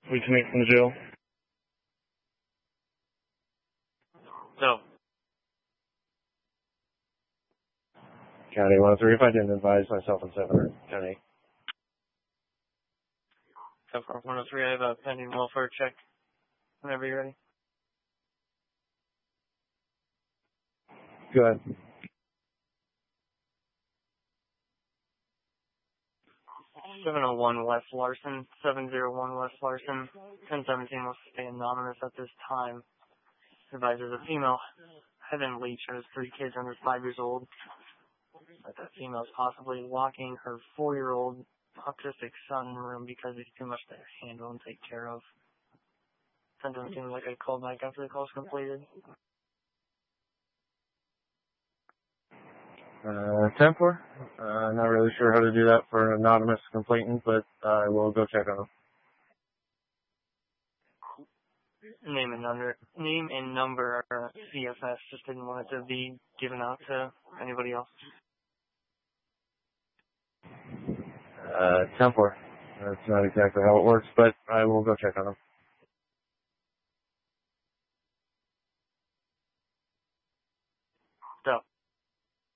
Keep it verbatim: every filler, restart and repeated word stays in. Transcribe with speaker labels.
Speaker 1: We can make from the jail.
Speaker 2: No.
Speaker 1: County one oh three, if I didn't advise myself and seven, County.
Speaker 2: ten four one oh three, I have a pending welfare check. Whenever you're ready.
Speaker 1: Go ahead.
Speaker 2: seven oh one West Larson, seven oh one West Larson, ten seventeen will stay anonymous at this time. Advisor, the female, Heaven Leach, has three kids under five years old. That that female is possibly locking her four-year-old autistic son in the room because he's too much to handle and take care of. ten seventeen, like I called back after the call was completed.
Speaker 1: Uh, ten four. Uh, not really sure how to do that for an anonymous complainant, but I uh, will go check on them.
Speaker 2: Name and number, name and number are C F S. Just didn't want it to be given out to anybody else.
Speaker 1: Uh, ten four. That's not exactly how it works, but I will go check on them.